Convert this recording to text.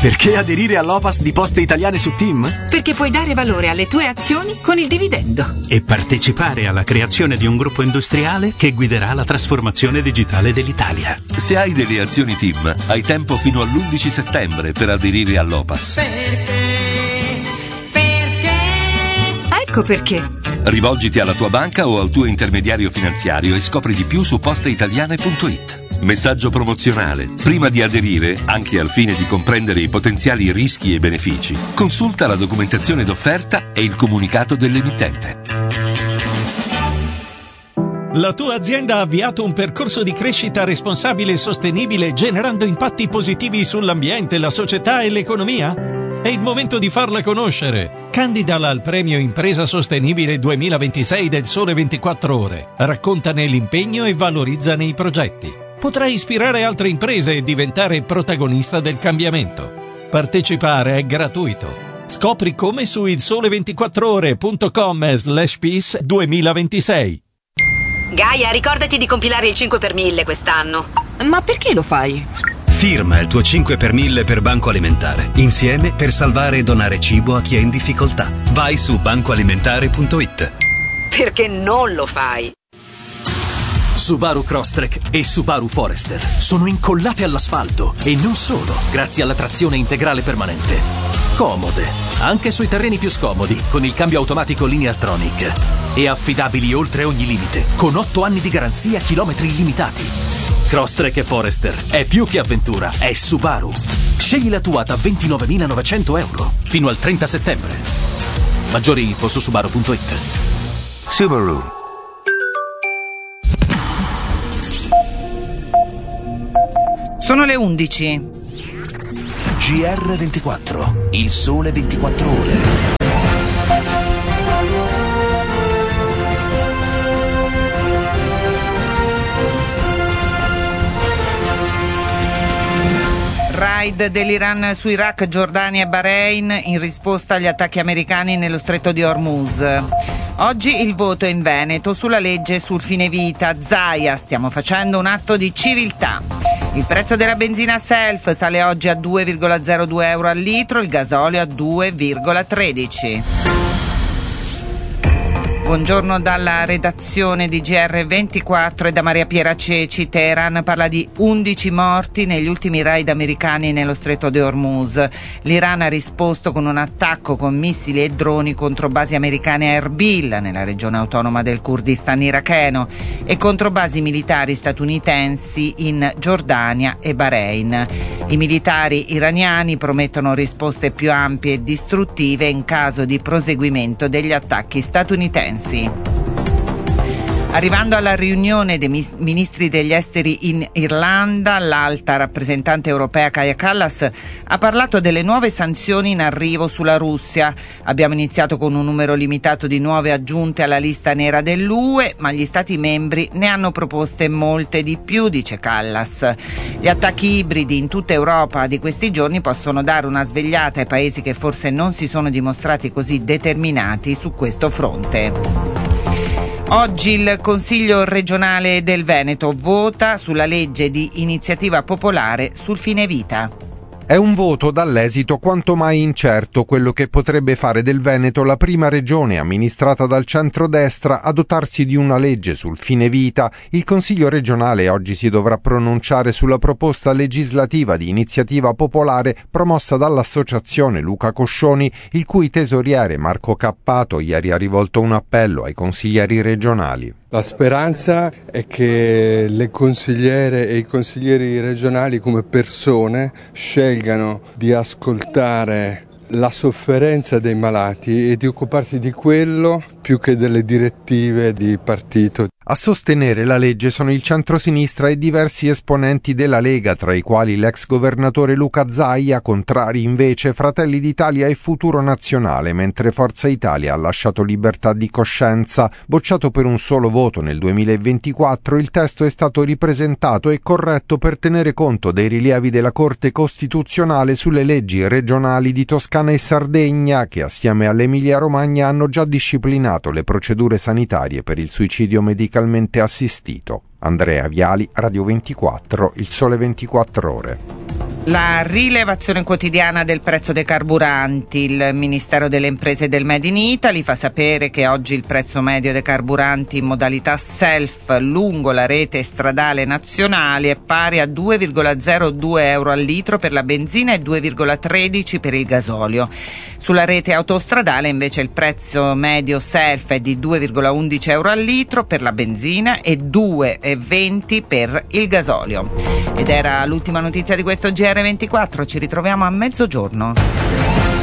Perché aderire all'Opas di Poste Italiane su TIM? Perché puoi dare valore alle tue azioni con il dividendo. E partecipare alla creazione di un gruppo industriale che guiderà la trasformazione digitale dell'Italia. Se hai delle azioni TIM, hai tempo fino all'11 settembre per aderire all'Opas. Ecco perché. Rivolgiti alla tua banca o al tuo intermediario finanziario e scopri di più su posteitaliane.it. Messaggio promozionale. Prima di aderire, anche al fine di comprendere i potenziali rischi e benefici, consulta la documentazione d'offerta e il comunicato dell'emittente. La tua azienda ha avviato un percorso di crescita responsabile e sostenibile, generando impatti positivi sull'ambiente, la società e l'economia? È il momento di farla conoscere. Candidala al premio Impresa Sostenibile 2026 del Sole 24 Ore. Raccontane l'impegno e valorizzane i progetti. Potrai ispirare altre imprese e diventare protagonista del cambiamento. Partecipare è gratuito. Scopri come su ilsole24ore.com/peace 2026. Gaia, ricordati di compilare il 5 per 1000 quest'anno. Ma perché lo fai? Firma il tuo 5 per 1000 per Banco Alimentare. Insieme per salvare e donare cibo a chi è in difficoltà. Vai su bancoalimentare.it. Perché non lo fai? Subaru Crosstrek e Subaru Forester sono incollate all'asfalto e non solo, grazie alla trazione integrale permanente. Comode, anche sui terreni più scomodi, con il cambio automatico Lineartronic. E affidabili oltre ogni limite, con 8 anni di garanzia, chilometri illimitati. Crosstrek e Forester è più che avventura, è Subaru. Scegli la tua da 29.900 euro fino al 30 settembre. Maggiori info su subaru.it. Subaru. Sono le 11. GR24, il sole 24 ore. Raid dell'Iran su Iraq, Giordania e Bahrain in risposta agli attacchi americani nello stretto di Hormuz. Oggi il voto in Veneto sulla legge sul fine vita. Zaia, stiamo facendo un atto di civiltà. Il prezzo della benzina self sale oggi a 2,02 euro al litro, il gasolio a 2,13. Buongiorno dalla redazione di GR24 e da Maria Piera Ceci. Teheran parla di 11 morti negli ultimi raid americani nello stretto di Hormuz. L'Iran ha risposto con un attacco con missili e droni contro basi americane a Erbil, nella regione autonoma del Kurdistan iracheno, e contro basi militari statunitensi in Giordania e Bahrain. I militari iraniani promettono risposte più ampie e distruttive in caso di proseguimento degli attacchi statunitensi. Arrivando alla riunione dei ministri degli esteri in Irlanda, l'alta rappresentante europea Kaja Kallas ha parlato delle nuove sanzioni in arrivo sulla Russia. Abbiamo iniziato con un numero limitato di nuove aggiunte alla lista nera dell'UE, ma gli Stati membri ne hanno proposte molte di più, dice Kallas. Gli attacchi ibridi in tutta Europa di questi giorni possono dare una svegliata ai paesi che forse non si sono dimostrati così determinati su questo fronte. Oggi il Consiglio regionale del Veneto vota sulla legge di iniziativa popolare sul fine vita. È un voto dall'esito quanto mai incerto quello che potrebbe fare del Veneto la prima regione amministrata dal centrodestra a dotarsi di una legge sul fine vita. Il Consiglio regionale oggi si dovrà pronunciare sulla proposta legislativa di iniziativa popolare promossa dall'associazione Luca Coscioni, il cui tesoriere Marco Cappato ieri ha rivolto un appello ai consiglieri regionali. La speranza è che le consigliere e i consiglieri regionali come persone scelgano di ascoltare la sofferenza dei malati e di occuparsi di quello più che delle direttive di partito. A sostenere la legge sono il centrosinistra e diversi esponenti della Lega, tra i quali l'ex governatore Luca Zaia, contrari invece Fratelli d'Italia e Futuro Nazionale, mentre Forza Italia ha lasciato libertà di coscienza. Bocciato per un solo voto nel 2024, il testo è stato ripresentato e corretto per tenere conto dei rilievi della Corte Costituzionale sulle leggi regionali di Toscana e Sardegna, che assieme all'Emilia-Romagna hanno già disciplinato le procedure sanitarie per il suicidio medicalmente assistito. Andrea Viali, Radio 24, Il Sole 24 Ore. La rilevazione quotidiana del prezzo dei carburanti. Il Ministero delle Imprese e del Made in Italy fa sapere che oggi il prezzo medio dei carburanti in modalità self lungo la rete stradale nazionale è pari a 2,02 euro al litro per la benzina e 2,13 per il gasolio. Sulla rete autostradale invece il prezzo medio self è di 2,11 euro al litro per la benzina e 2,20 per il gasolio. Ed era l'ultima notizia di questo GR24, ci ritroviamo a mezzogiorno.